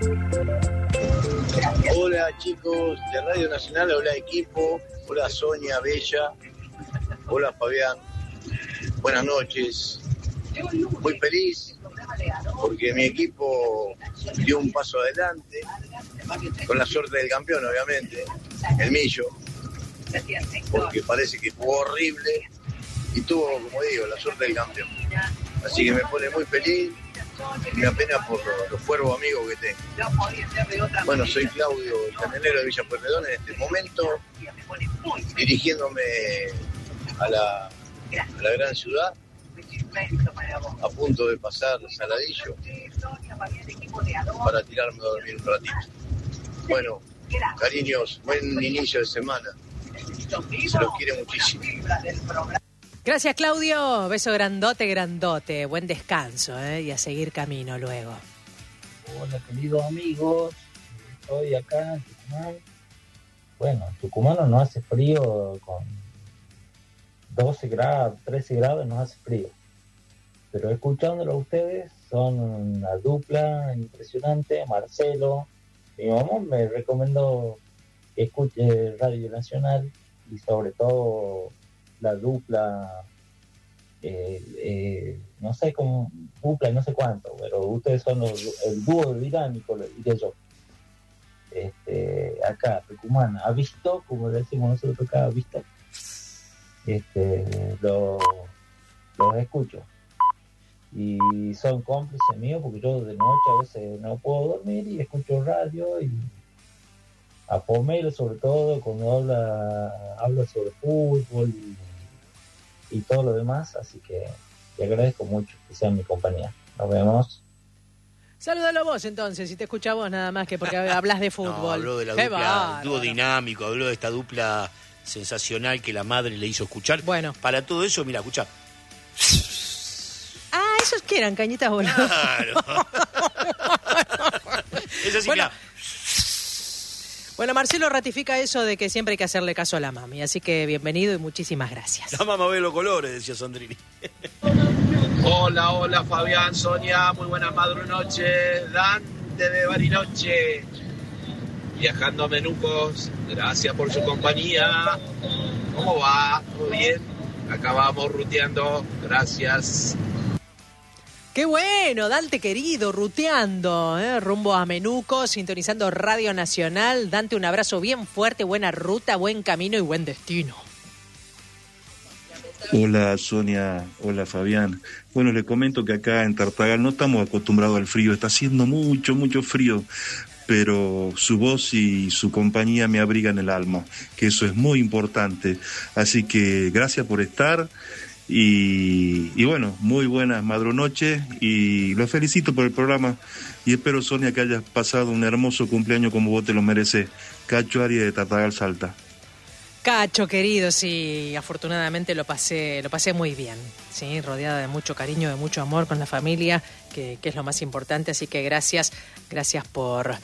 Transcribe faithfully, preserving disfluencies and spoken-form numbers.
Hola chicos de Radio Nacional, hola equipo, hola Sonia Bella, hola Fabián, buenas noches. Muy feliz porque mi equipo dio un paso adelante, con la suerte del campeón obviamente, el Millo, porque parece que jugó horrible y tuvo, como digo, la suerte del campeón. Así que me pone muy feliz y me apena por los, los cuervos amigos que tengo. Bueno, soy Claudio, el camionero de Villa Pueyrredón en este momento, dirigiéndome a la, a la gran ciudad, a punto de pasar Saladillo para tirarme a dormir un ratito. Bueno, cariños, buen inicio de semana. Se los quiere muchísimo. Gracias, Claudio. Beso grandote, grandote. Buen descanso, ¿eh? Y a seguir camino luego. Hola, queridos amigos. Estoy acá en Tucumán. Bueno, en Tucumán no hace frío, con doce grados, trece grados nos hace frío. Pero escuchándolo a ustedes, son una dupla impresionante. Marcelo, mi mamá me recomendó que escuche Radio Nacional y sobre todo la dupla, eh, eh, no sé cómo, dupla y no sé cuánto, pero ustedes son los, el dúo dinámico, lo diría yo. Este, acá, Tucumán, ha visto, como decimos nosotros acá, ha visto, este, los lo escucho. Y son cómplices míos porque yo de noche a veces no puedo dormir y escucho radio y a Pomelo sobre todo cuando habla habla sobre fútbol y, y todo lo demás, así que te agradezco mucho que sean mi compañía. Nos vemos. Salúdalo vos entonces, si te escucha vos nada más que porque hablas de fútbol. No, habló de la Qué dupla, bárbaro. dúo dinámico, habló de esta dupla sensacional que la madre le hizo escuchar. Bueno. Para todo eso, mira, escucha. Ah, esos que eran cañitas voladas. Claro. Es así, Bueno. mira. Bueno, Marcelo ratifica eso de que siempre hay que hacerle caso a la mami, así que bienvenido y muchísimas gracias. La mamá ve los colores, decía Sandrini. Hola, hola Fabián, Sonia, muy buenas madrunoches, Dante de Bariloche, viajando a Menucos, gracias por su compañía. ¿Cómo va? ¿Todo bien? Acá vamos ruteando, gracias. Qué bueno, Dante querido, ruteando, ¿eh? Rumbo a Menuco, sintonizando Radio Nacional. Dante, un abrazo bien fuerte, buena ruta, buen camino y buen destino. Hola Sonia, hola Fabián. Bueno, les comento que acá en Tartagal no estamos acostumbrados al frío, está haciendo mucho, mucho frío, pero su voz y su compañía me abrigan el alma, que eso es muy importante. Así que gracias por estar. Y, y bueno, muy buenas madrunoches y los felicito por el programa y espero, Sonia, que hayas pasado un hermoso cumpleaños como vos te lo mereces. Cacho Arias de Tartagal, Salta. Cacho querido, sí, afortunadamente lo pasé, lo pasé muy bien, sí, rodeada de mucho cariño, de mucho amor con la familia, que, que es lo más importante, así que gracias, gracias por,